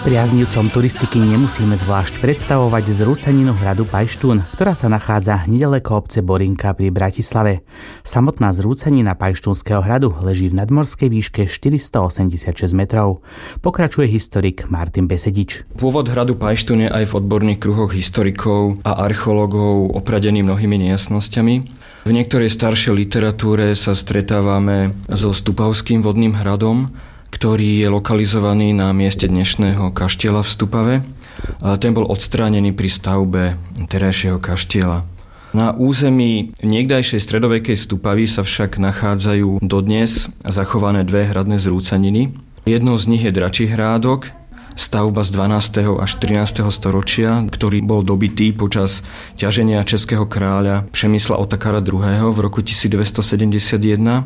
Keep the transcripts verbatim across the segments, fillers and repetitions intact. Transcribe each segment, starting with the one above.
Priaznivcom turistiky nemusíme zvlášť predstavovať zrúcaninu hradu Pajštún, ktorá sa nachádza nedaleko obce Borinka pri Bratislave. Samotná zrúcanina Pajštúnskeho hradu leží v nadmorskej výške štyristoosemdesiatšesť metrov. Pokračuje historik Martin Besedič. Pôvod hradu Pajštún je aj v odborných kruhoch historikov a archeológov opradený mnohými nejasnosťami. V niektorej staršej literatúre sa stretávame so Stupavským vodným hradom, ktorý je lokalizovaný na mieste dnešného kaštieľa v Stupave. Ten bol odstránený pri stavbe terajšieho kaštieľa. Na území niekdajšej stredovekej Stupavy sa však nachádzajú dodnes zachované dve hradné zrúcaniny. Jednou z nich je Dračí hrádok, stavba z dvanásteho až trinásteho storočia, ktorý bol dobitý počas ťaženia českého kráľa Přemysla Otakara druhého. v roku tisícdvestosedemdesiatjeden.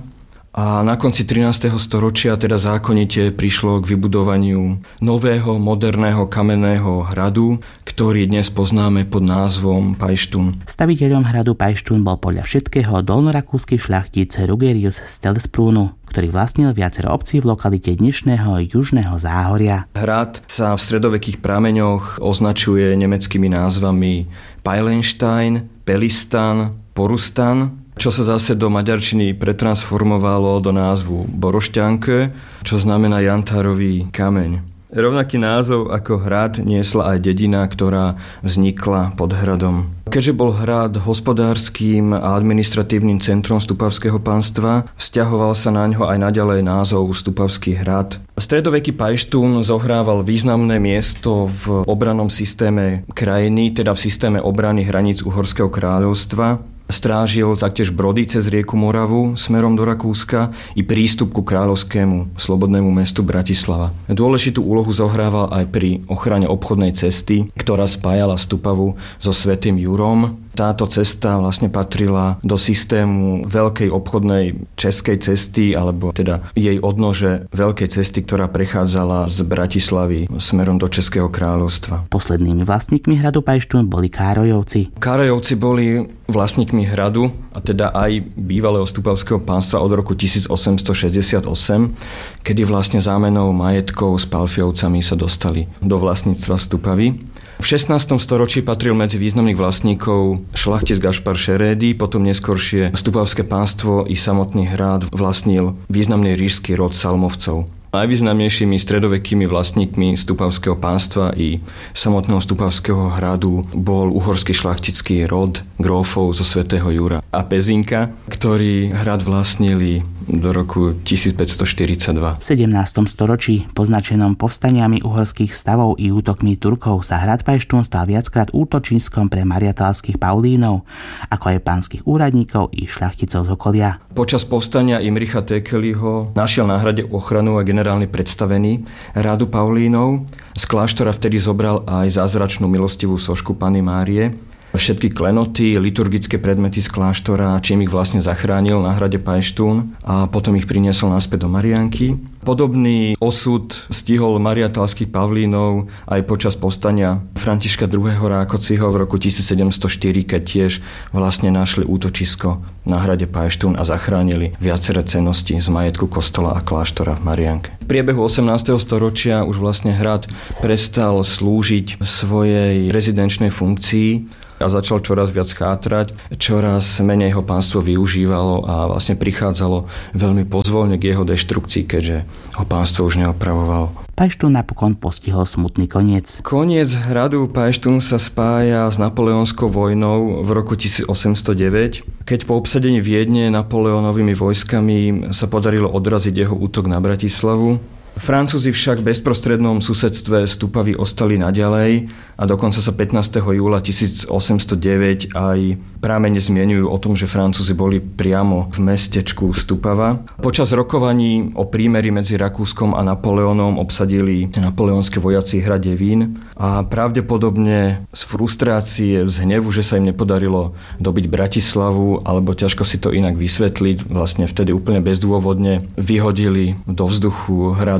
A na konci trinásteho storočia teda zákonite prišlo k vybudovaniu nového, moderného kamenného hradu, ktorý dnes poznáme pod názvom Pajštún. Staviteľom hradu Pajštún bol podľa všetkého dolnorakúsky šľachtic Rugerius z Telspruunu, ktorý vlastnil viacero obcí v lokalite dnešného južného Záhoria. Hrad sa v stredovekých prameňoch označuje nemeckými názvami Peilenstein, Pelistan, Porustan, čo sa zase do maďarčiny pretransformovalo do názvu Borošťanke, čo znamená jantárový kameň. Rovnaký názov ako hrad niesla aj dedina, ktorá vznikla pod hradom. Keďže bol hrad hospodárskym a administratívnym centrom Stupavského pánstva, vzťahoval sa na ňo aj naďalej názov Stupavský hrad. Stredoveký Pajštún zohrával významné miesto v obrannom systéme krajiny, teda v systéme obrany hraníc Uhorského kráľovstva. Strážil taktiež brody cez rieku Moravu smerom do Rakúska i prístup ku kráľovskému slobodnému mestu Bratislava. Dôležitú úlohu zohrával aj pri ochrane obchodnej cesty, ktorá spájala Stupavu so Svätým Jurom. Táto cesta vlastne patrila do systému veľkej obchodnej českej cesty, alebo teda jej odnože veľkej cesty, ktorá prechádzala z Bratislavy smerom do Českého kráľovstva. Poslednými vlastníkmi hradu Pajštún boli Károjovci. Károjovci boli vlastníkmi hradu, a teda aj bývalého Stupavského pánstva od roku tisícosemstošesťdesiatosem, kedy vlastne zámenou majetkov s Palfiovcami sa dostali do vlastníctva Stupavy. V šestnástom storočí patril medzi významných vlastníkov šlachtic Gašpar Šerédy, potom neskoršie Stupavské pánstvo i samotný hrad vlastnil významný ríšsky rod Salmovcov. Najvýznamnejšími stredovekými vlastníkmi Stupavského pánstva i samotného Stupavského hradu bol uhorský šlachtický rod grófov zo Svätého Jura a Pezinka, ktorí hrad vlastnili do roku tisícpäťstoštyridsaťdva. V sedemnástom storočí, poznačenom povstaniami uhorských stavov i útokmi Turkov, sa hrad Pajštún stal viackrát útočiskom pre mariatalských Paulínov, ako aj pánskych úradníkov i šľachticov z okolia. Počas povstania Imricha Tekeliho našiel na hrade ochranu a generálny predstavený rádu Paulínov. Z kláštora vtedy zobral aj zázračnú milostivú sošku Panny Márie, všetky klenoty, liturgické predmety z kláštora, čím ich vlastne zachránil na hrade Pajštún a potom ich priniesol naspäť do Mariánky. Podobný osud stihol mariatalských Pavlínov aj počas povstania Františka druhého. Rákociho v roku tisícsedemstoštyri, keď tiež vlastne našli útočisko na hrade Pajštún a zachránili viaceré cennosti z majetku kostola a kláštora v Mariánke. V priebehu osemnásteho storočia už vlastne hrad prestal slúžiť svojej rezidenčnej funkcii a začal čoraz viac chátrať, čoraz menej ho pánstvo využívalo a vlastne prichádzalo veľmi pozvolne k jeho deštrukcii, keďže ho pánstvo už neopravovalo. Pajštún napokon postihol smutný koniec. Koniec hradu Pajštún sa spája s napoleonskou vojnou v roku tisícosemstodeväť, keď po obsadení Viedne Napoleónovými vojskami sa podarilo odraziť jeho útok na Bratislavu. Francúzi však v bezprostrednom susedstve Stupavy ostali naďalej a dokonca sa pätnásteho júla tisícosemstodeväť aj prámene zmieňujú o tom, že Francúzi boli priamo v mestečku Stupava. Počas rokovaní o prímeri medzi Rakúskom a Napoleónom obsadili napoleonské vojaci hrad Devín a pravdepodobne z frustrácie, z hnevu, že sa im nepodarilo dobiť Bratislavu, alebo ťažko si to inak vysvetliť, vlastne vtedy úplne bezdôvodne vyhodili do vzduchu hrad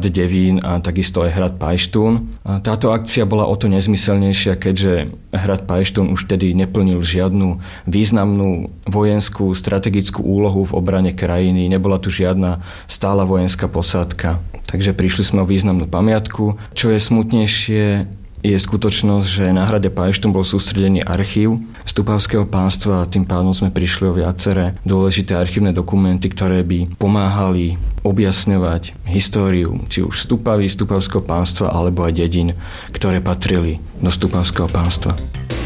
hrad Devín a takisto aj hrad Pajštún. A táto akcia bola o to nezmyselnejšia, keďže hrad Pajštún už tedy neplnil žiadnu významnú vojenskú strategickú úlohu v obrane krajiny, nebola tu žiadna stála vojenská posádka. Takže prišli sme o významnú pamiatku. Čo je smutnejšie, je skutočnosť, že na hrade Pajštún bol sústredený archív Stupavského pánstva a tým pádom sme prišli o viaceré dôležité archívne dokumenty, ktoré by pomáhali objasňovať históriu či už Stupavy, Stupavského pánstva alebo aj dedín, ktoré patrili do Stupavského pánstva.